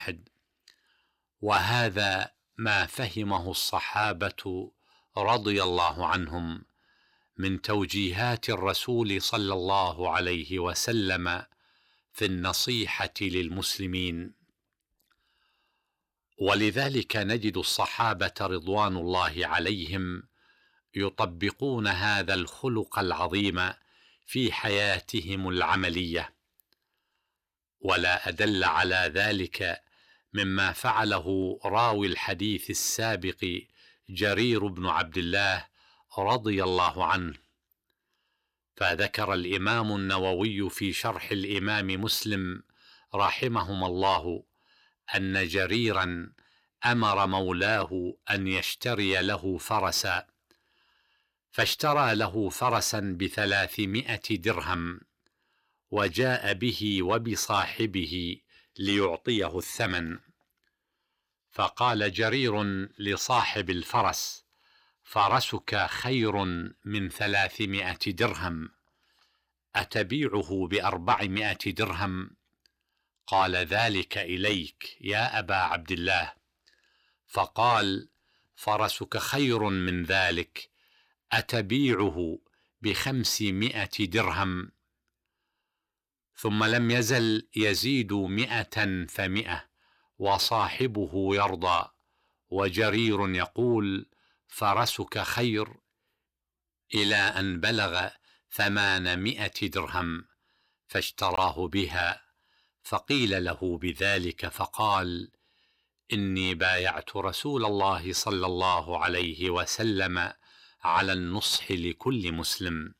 وهذا ما فهمه الصحابة رضي الله عنهم من توجيهات الرسول صلى الله عليه وسلم في النصيحة للمسلمين. ولذلك نجد الصحابة رضوان الله عليهم يطبقون هذا الخلق العظيم في حياتهم العملية. ولا أدل على ذلك مما فعله راوي الحديث السابق جرير بن عبد الله رضي الله عنه. فذكر الإمام النووي في شرح الإمام مسلم رحمهما الله أن جريرا أمر مولاه أن يشتري له فرسا، فاشترى له فرسا ب300 درهم، وجاء به وبصاحبه ليعطيه الثمن. فقال جرير لصاحب الفرس: فرسك خير من 300 درهم، أتبيعه ب400 درهم؟ قال: ذلك إليك يا أبا عبد الله. فقال: فرسك خير من ذلك، أتبيعه ب500 درهم؟ ثم لم يزل يزيد 100 ف100، وصاحبه يرضى، وجرير يقول: فرسك خير، إلى أن بلغ 800 درهم، فاشتراه بها. فقيل له بذلك فقال: إني بايعت رسول الله صلى الله عليه وسلم على النصح لكل مسلم.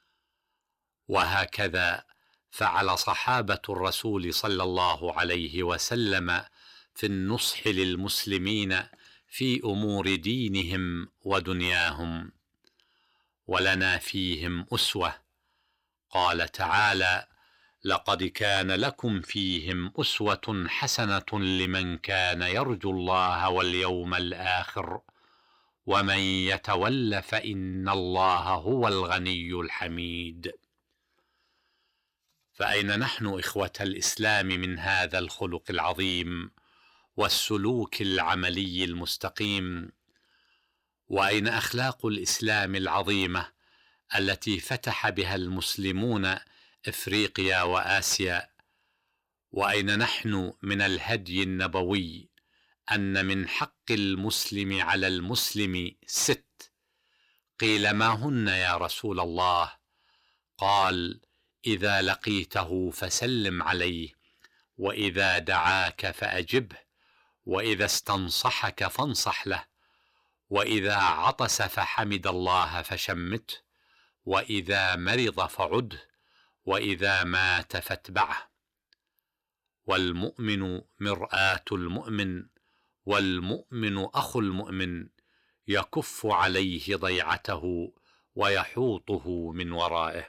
وهكذا فعل صحابة الرسول صلى الله عليه وسلم في النصح للمسلمين في أمور دينهم ودنياهم، ولنا فيهم أسوة. قال تعالى: لقد كان لكم فيهم أسوة حسنة لمن كان يرجو الله واليوم الآخر ومن يتول فإن الله هو الغني الحميد. فأين نحن إخوة الإسلام من هذا الخلق العظيم والسلوك العملي المستقيم؟ وأين أخلاق الإسلام العظيمة التي فتح بها المسلمون إفريقيا وآسيا؟ وأين نحن من الهدي النبوي أن من حق المسلم على المسلم 6؟ قيل: ما هن يا رسول الله؟ قال: إذا لقيته فسلم عليه، وإذا دعاك فأجبه، وإذا استنصحك فانصح له، وإذا عطس فحمد الله فشمته، وإذا مرض فعده، وإذا مات فاتبعه. والمؤمن مرآة المؤمن، والمؤمن أخو المؤمن، يكف عليه ضيعته ويحوطه من ورائه.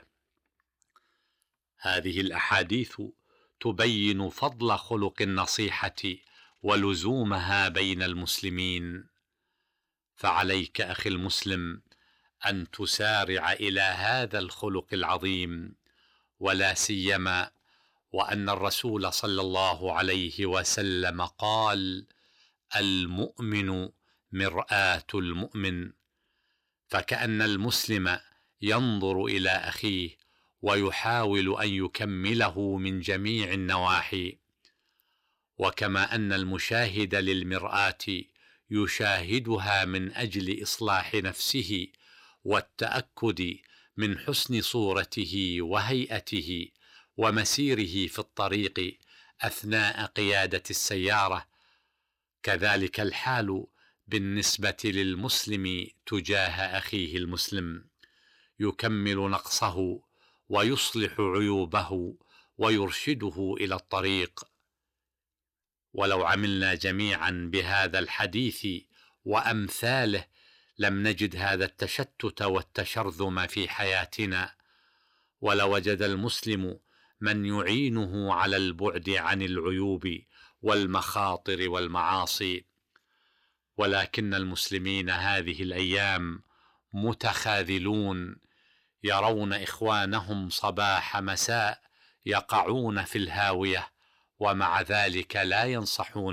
هذه الأحاديث تبين فضل خلق النصيحة ولزومها بين المسلمين. فعليك أخي المسلم أن تسارع إلى هذا الخلق العظيم، ولا سيما وأن الرسول صلى الله عليه وسلم قال: المؤمن مرآة المؤمن. فكأن المسلم ينظر إلى أخيه ويحاول أن يكمله من جميع النواحي. وكما أن المشاهد للمرآة يشاهدها من أجل إصلاح نفسه والتأكد من حسن صورته وهيئته ومسيره في الطريق أثناء قيادة السيارة، كذلك الحال بالنسبة للمسلم تجاه أخيه المسلم، يكمل نقصه ويصلح عيوبه ويرشده إلى الطريق. ولو عملنا جميعا بهذا الحديث وأمثاله لم نجد هذا التشتت والتشرذم في حياتنا، ولوجد المسلم من يعينه على البعد عن العيوب والمخاطر والمعاصي. ولكن المسلمين هذه الأيام متخاذلون، يرون إخوانهم صباح مساء يقعون في الهاوية ومع ذلك لا ينصحون